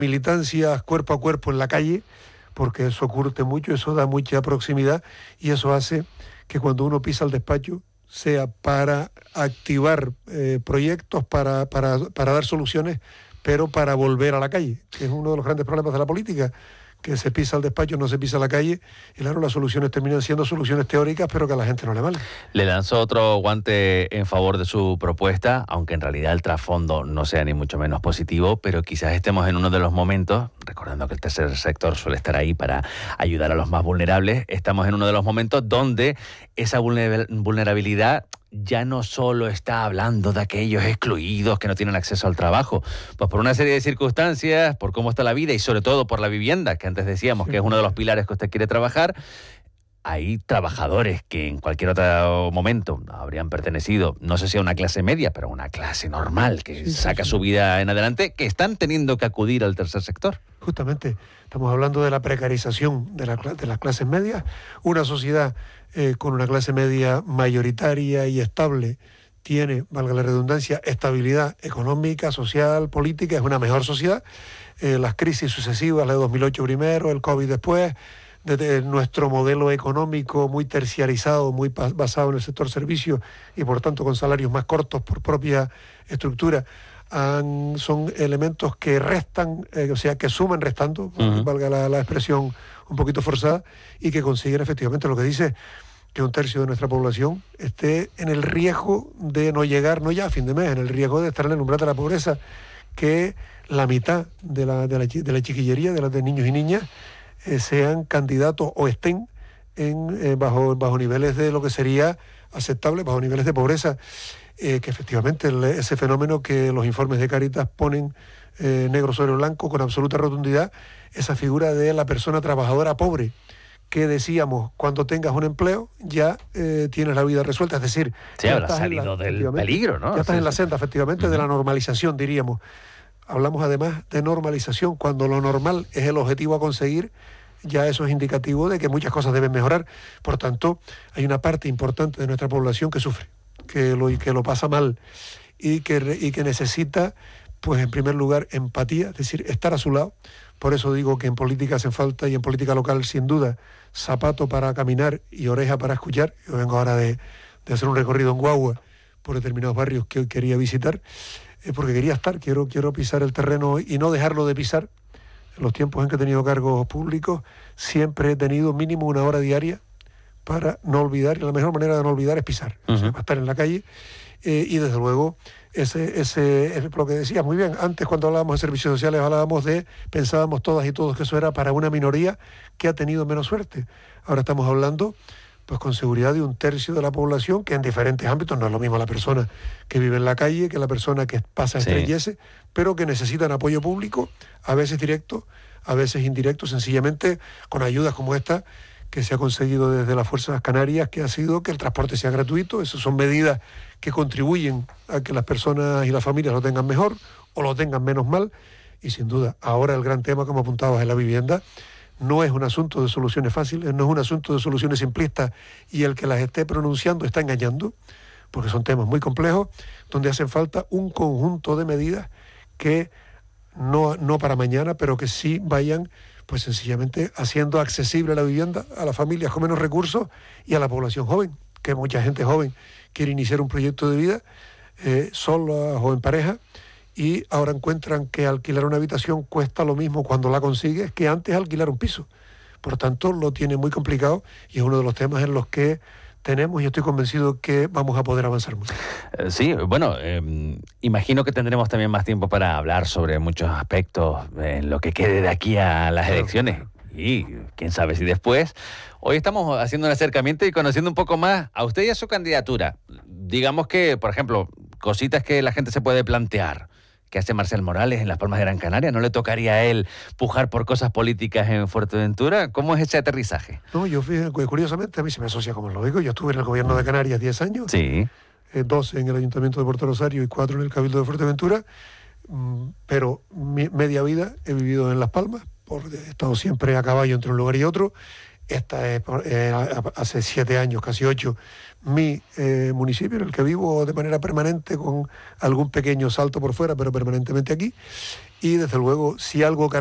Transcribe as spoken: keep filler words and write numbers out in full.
militancias cuerpo a cuerpo en la calle, porque eso curte mucho, eso da mucha proximidad y eso hace que cuando uno pisa el despacho sea para activar eh, proyectos, para, para, para dar soluciones, pero para volver a la calle, que es uno de los grandes problemas de la política, que se pisa el despacho, no se pisa la calle, y claro, las soluciones terminan siendo soluciones teóricas, pero que a la gente no le vale. Le lanzo otro guante en favor de su propuesta, aunque en realidad el trasfondo no sea ni mucho menos positivo, pero quizás estemos en uno de los momentos, recordando que el tercer sector suele estar ahí para ayudar a los más vulnerables, estamos en uno de los momentos donde esa vulnerabilidad ya no solo está hablando de aquellos excluidos que no tienen acceso al trabajo, pues por una serie de circunstancias, por cómo está la vida y sobre todo por la vivienda, que antes decíamos sí, que es uno de los pilares que usted quiere trabajar. Hay trabajadores que en cualquier otro momento habrían pertenecido, no sé si a una clase media, pero a una clase normal que sí, saca sí, sí. su vida en adelante, que están teniendo que acudir al tercer sector. Justamente, estamos hablando de la precarización de, la, de las clases medias, una sociedad eh, con una clase media mayoritaria y estable tiene, valga la redundancia, estabilidad económica, social, política, es una mejor sociedad. Eh, las crisis sucesivas, la de dos mil ocho primero, el COVID después, desde nuestro modelo económico muy terciarizado, muy basado en el sector servicios y por tanto con salarios más cortos por propia estructura, han, son elementos que restan, eh, o sea, que suman restando, uh-huh. valga la, la expresión un poquito forzada, y que consiguen efectivamente lo que dice, que un tercio de nuestra población esté en el riesgo de no llegar, no ya a fin de mes, en el riesgo de estar en el umbral de la pobreza, que la mitad de la, de la, de la chiquillería, de las de niños y niñas, eh, sean candidatos o estén en, eh, bajo, bajo niveles de lo que sería aceptable, bajo niveles de pobreza, eh, que efectivamente el, ese fenómeno que los informes de Cáritas ponen eh, negro sobre blanco con absoluta rotundidad, esa figura de la persona trabajadora pobre, que decíamos, cuando tengas un empleo ya eh, tienes la vida resuelta, es decir, sí, ya habrá estás salido en la, del peligro, ¿no? Ya estás sí, en la sí. senda, efectivamente, uh-huh. de la normalización, diríamos. Hablamos además de normalización, cuando lo normal es el objetivo a conseguir, ya eso es indicativo de que muchas cosas deben mejorar. Por tanto, hay una parte importante de nuestra población que sufre, que lo, que lo pasa mal y que, y que necesita, pues en primer lugar, empatía, es decir, estar a su lado. Por eso digo que en política hace falta, y en política local sin duda, zapato para caminar y oreja para escuchar. Yo vengo ahora de, de hacer un recorrido en guagua por determinados barrios que hoy quería visitar, eh, porque quería estar, quiero, quiero pisar el terreno y no dejarlo de pisar. En los tiempos en que he tenido cargos públicos, siempre he tenido mínimo una hora diaria para no olvidar, y la mejor manera de no olvidar es pisar, uh-huh. o sea, para estar en la calle, eh, y desde luego, ese, ese es lo que decía muy bien, antes cuando hablábamos de servicios sociales, hablábamos de, pensábamos todas y todos que eso era para una minoría que ha tenido menos suerte. Ahora estamos hablando, pues con seguridad, de un tercio de la población, que en diferentes ámbitos, no es lo mismo la persona que vive en la calle, que la persona que pasa a estrellece, sí. pero que necesitan apoyo público, a veces directo, a veces indirecto, sencillamente con ayudas como esta, que se ha conseguido desde las Fuerzas Canarias, que ha sido que el transporte sea gratuito. Esas son medidas que contribuyen a que las personas y las familias lo tengan mejor o lo tengan menos mal. Y sin duda, ahora el gran tema, como apuntabas, es la vivienda. No es un asunto de soluciones fáciles, no es un asunto de soluciones simplistas, y el que las esté pronunciando está engañando, porque son temas muy complejos, donde hacen falta un conjunto de medidas que no, no para mañana, pero que sí vayan pues sencillamente haciendo accesible la vivienda a las familias con menos recursos y a la población joven, que mucha gente joven quiere iniciar un proyecto de vida eh, sola o en pareja, y ahora encuentran que alquilar una habitación cuesta lo mismo cuando la consigues que antes alquilar un piso. Por tanto, lo tiene muy complicado y es uno de los temas en los que tenemos, y estoy convencido que vamos a poder avanzar mucho. Eh, sí, bueno, eh, imagino que tendremos también más tiempo para hablar sobre muchos aspectos en lo que quede de aquí a las claro, elecciones. Claro. Y quién sabe si después. Hoy estamos haciendo un acercamiento y conociendo un poco más a usted y a su candidatura. Digamos que, por ejemplo, cositas que la gente se puede plantear. ¿Qué hace Marcial Morales en Las Palmas de Gran Canaria? ¿No le tocaría a él pujar por cosas políticas en Fuerteventura? ¿Cómo es ese aterrizaje? No, yo fíjate, curiosamente a mí se me asocia, como lo digo, yo estuve en el gobierno de Canarias diez años, sí. eh, dos en el Ayuntamiento de Puerto Rosario y cuatro en el Cabildo de Fuerteventura, mm, pero mi media vida he vivido en Las Palmas, por, he estado siempre a caballo entre un lugar y otro. Esta es eh, hace siete años, casi ocho, mi eh, municipio en el que vivo de manera permanente, con algún pequeño salto por fuera, pero permanentemente aquí. y desde luego si algo